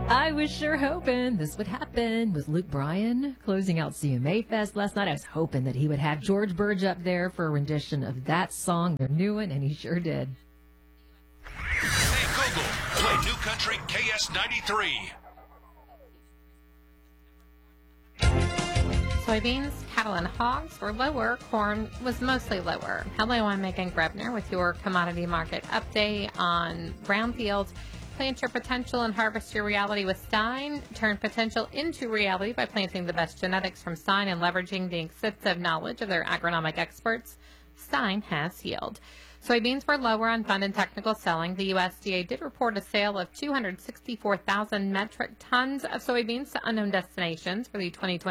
I was sure hoping this would happen with Luke Bryan closing out CMA Fest last night. I was hoping that he would have George Burge up there for a rendition of that song, their new one, and he sure did. Hey, Google, play New Country KS93. Soybeans, cattle, and hogs were lower. Corn was mostly lower. Hello, I'm Megan Grebner with your commodity market update on Brownfield. Plant your potential and harvest your reality with Stein. Turn potential into reality by planting the best genetics from Stein and leveraging the extensive knowledge of their agronomic experts. Stein has yield. Soybeans were lower on fund and technical selling. The USDA did report a sale of 264,000 metric tons of soybeans to unknown destinations for the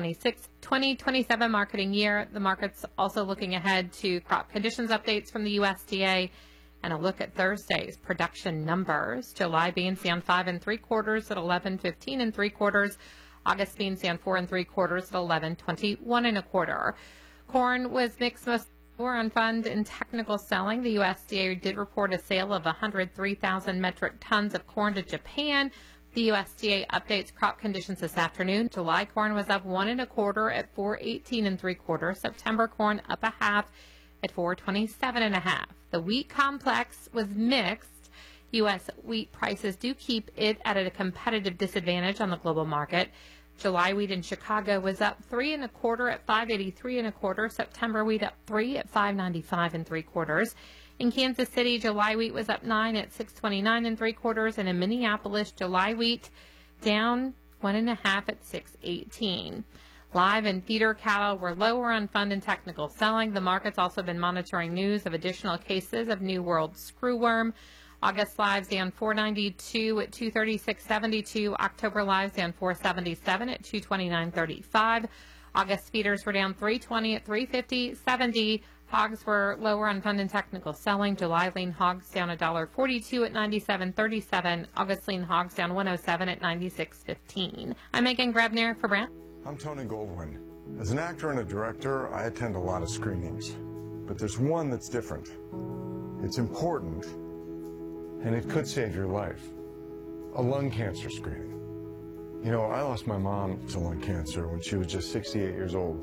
2026-2027 marketing year. The market's also looking ahead to crop conditions updates from the USDA and a look at Thursday's production numbers. July beans down 5 3/4 at 11.15 3/4. August beans down 4 3/4 at 11.21 1/4. Corn was mixed most on fund and technical selling. The USDA did report a sale of 103,000 metric tons of corn to Japan. The USDA updates crop conditions this afternoon. July corn was up 1 1/4 at 4.18 3/4. September corn up a half at 4.27 1/2. The wheat complex was mixed. U.S. wheat prices do keep it at a competitive disadvantage on the global market. July wheat in Chicago was up 3 1/4 at 5.83 1/4. September wheat up 3 at 5.95 3/4. In Kansas City, July wheat was up 9 at 6.29 3/4. And in Minneapolis, July wheat down 1 1/2 at 6.18. Live and feeder cattle were lower on fund and technical selling. The market's also been monitoring news of additional cases of New World screwworm. August lives down 492 at 236.72. October lives down 477 at 229.35. August feeders were down 320 at 350.70. Hogs were lower on fund and technical selling. July lean hogs down $1.42 at 97.37. August lean hogs down 107 at 96.15. I'm Megan Grebner for Brown. I'm Tony Goldwyn. As an actor and a director, I attend a lot of screenings. But there's one that's different. It's important, and it could save your life. A lung cancer screening. You know, I lost my mom to lung cancer when she was just 68 years old.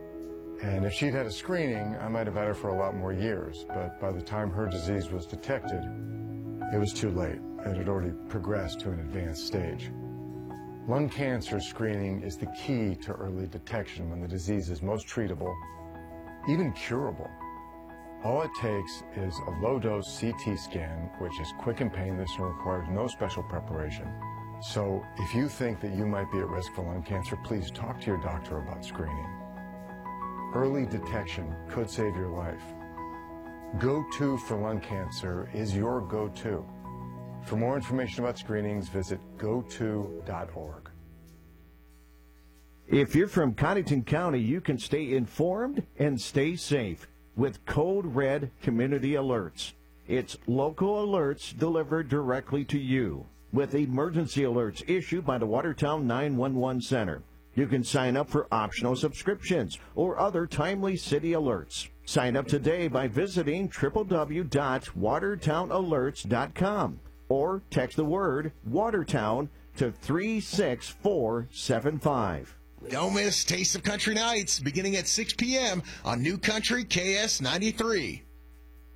And if she'd had a screening, I might have had her for a lot more years. But by the time her disease was detected, it was too late. It had already progressed to an advanced stage. Lung cancer screening is the key to early detection when the disease is most treatable, even curable. All it takes is a low-dose CT scan, which is quick and painless and requires no special preparation. So if you think that you might be at risk for lung cancer, please talk to your doctor about screening. Early detection could save your life. Go-To for lung cancer is your go-to. For more information about screenings, visit goto.org. If you're from Cottington County, you can stay informed and stay safe with Code Red Community Alerts. It's local alerts delivered directly to you with emergency alerts issued by the Watertown 911 Center. You can sign up for optional subscriptions or other timely city alerts. Sign up today by visiting www.watertownalerts.com or text the word Watertown to 36475. Don't miss Taste of Country Nights beginning at 6 p.m. on New Country KS93.